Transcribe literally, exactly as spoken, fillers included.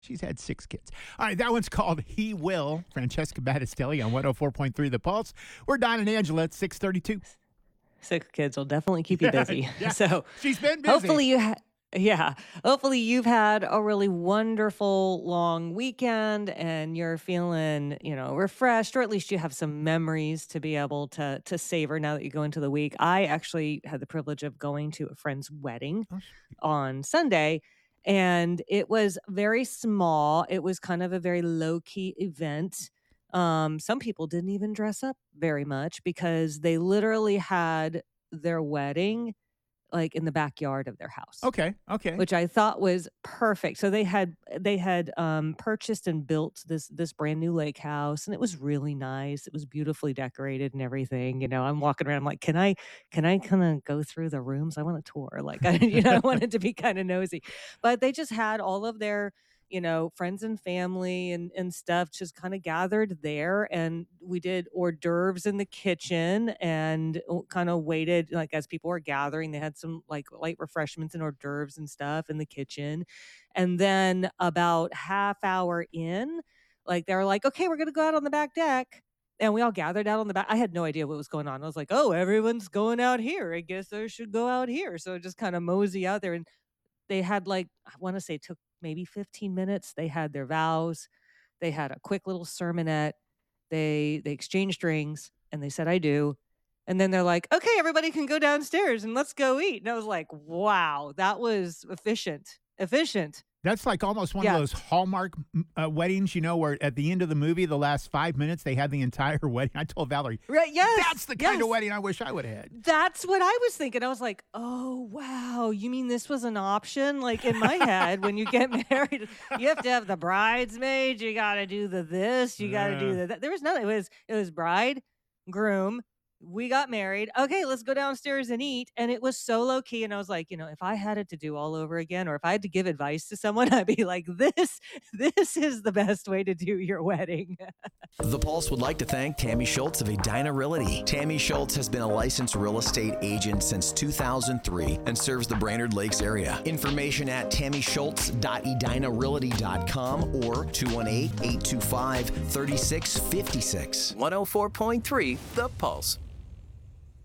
She's had six kids. All right, that one's called He Will. Francesca Battistelli on one oh four point three The Pulse. We're Don and Angela at six thirty-two. Six kids will definitely keep you busy. Yeah, So she's been busy. hopefully you ha- yeah, hopefully you've had a really wonderful long weekend and you're feeling, you know, refreshed, or at least you have some memories to be able to to savor now that you go into the week. I actually had the privilege of going to a friend's wedding Oh, on Sunday, and it was very small. It was kind of a very low-key event. Um, some people didn't even dress up very much because they literally had their wedding like in the backyard of their house, okay, okay. which I thought was perfect. So they had they had um, purchased and built this this brand new lake house, and it was really nice. It was beautifully decorated and everything. You know, I'm walking around, I'm like, can I can I kind of go through the rooms? I want a tour. Like, I, you know, I wanted to be kind of nosy, but they just had all of their, you know, friends and family and, and stuff just kind of gathered there. And we did hors d'oeuvres in the kitchen and kind of waited, like, as people were gathering, they had some like light refreshments and hors d'oeuvres and stuff in the kitchen. And then about half hour in, like, they were like, okay, we're going to go out on the back deck. And we all gathered out on the back. I had no idea what was going on. I was like, oh, everyone's going out here. I guess I should go out here. So just kind of mosey out there. And they had, like, I want to say it took maybe fifteen minutes. They had their vows. They had a quick little sermonette. They they exchanged rings and they said, I do. And then they're like, okay, everybody can go downstairs and let's go eat. And I was like, wow, that was efficient. Efficient. That's like almost one Yeah. of those Hallmark uh, weddings, you know, where at the end of the movie, the last five minutes, they had the entire wedding. I told Valerie, Right. Yes. that's the kind yes. of wedding I wish I would have had. That's what I was thinking. I was like, oh, wow. You mean this was an option? Like, in my head, when you get married, you have to have the bridesmaids. You got to do the this. You got to do Yeah. the that. There was none. It was, it was bride, groom. We got married. Okay, let's go downstairs and eat. And it was so low key. And I was like, you know, if I had it to do all over again, or if I had to give advice to someone, I'd be like, this, this is the best way to do your wedding. The Pulse would like to thank Tammy Schultz of Edina Realty. Tammy Schultz has been a licensed real estate agent since two thousand three and serves the Brainerd Lakes area. Information at tammy schultz dot edina realty dot com or two one eight, eight two five, three six five six. one oh four point three The Pulse.